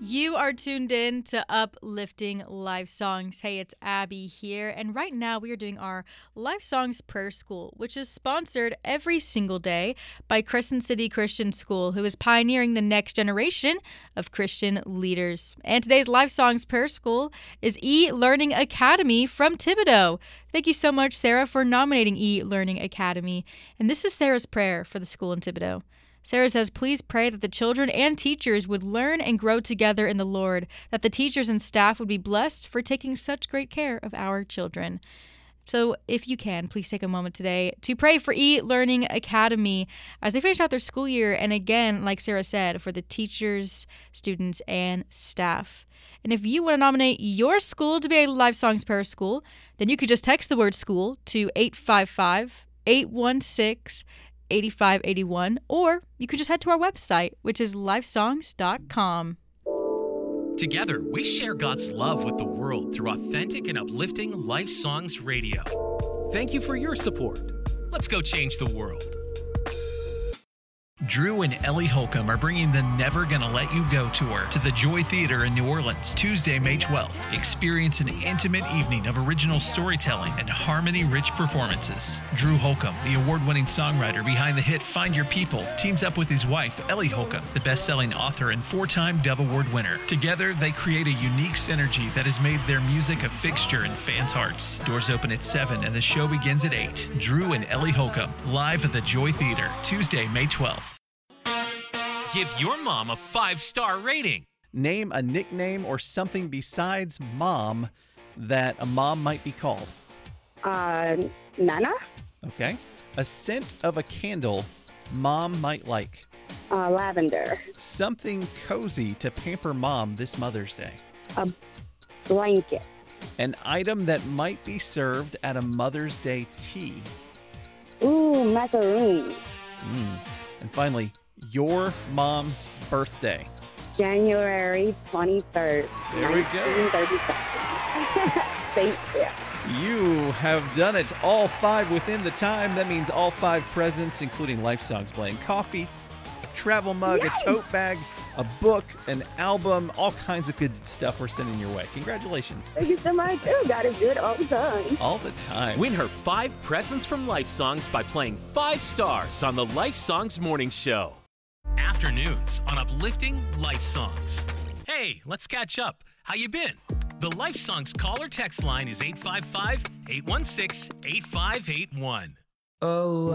You are tuned in to Uplifting Life Songs. Hey, it's Abby here, and right now we are doing our Life Songs Prayer School, which is sponsored every single day by Crescent City Christian School, who is pioneering the next generation of Christian leaders. And today's Life Songs Prayer School is E-Learning Academy from Thibodaux. Thank you so much, Sarah, for nominating E-Learning Academy. And this is Sarah's prayer for the school in Thibodaux. Sarah says, please pray that the children and teachers would learn and grow together in the Lord, that the teachers and staff would be blessed for taking such great care of our children. So if you can, please take a moment today to pray for E-Learning Academy as they finish out their school year. And again, like Sarah said, for the teachers, students, and staff. And if you want to nominate your school to be a Life Songs Prayer School, then you could just text the word school to 855-816-8581, or you could just head to our website, which is lifesongs.com. Together, we share God's love with the world through authentic and uplifting Life Songs Radio. Thank you for your support. Let's go change the world. Drew and Ellie Holcomb are bringing the Never Gonna Let You Go tour to the Joy Theater in New Orleans, Tuesday, May 12th. Experience an intimate evening of original storytelling and harmony-rich performances. Drew Holcomb, the award-winning songwriter behind the hit Find Your People, teams up with his wife, Ellie Holcomb, the best-selling author and four-time Dove Award winner. Together, they create a unique synergy that has made their music a fixture in fans' hearts. Doors open at 7 and the show begins at 8. Drew and Ellie Holcomb, live at the Joy Theater, Tuesday, May 12th. Give your mom a 5-star rating. Name a nickname or something besides mom that a mom might be called. Nana? Okay. A scent of a candle mom might like. Lavender. Something cozy to pamper mom this Mother's Day. A blanket. An item that might be served at a Mother's Day tea. Ooh, macaroons. And finally, your mom's birthday. January 23rd. There we go. 1937. Thank you. You have done it. All 5 within the time. That means all 5 presents, including Life Songs Playing Coffee, a travel mug, a tote bag, a book, an album, all kinds of good stuff we're sending your way. Congratulations. Thank you so much. Oh, God is good all the time. All the time. Win her 5 presents from Life Songs by playing 5 stars on the Life Songs Morning Show. Afternoons on Uplifting Life Songs. Hey, let's catch up. How you been? The Life Songs caller text line is 855-816-8581. Oh.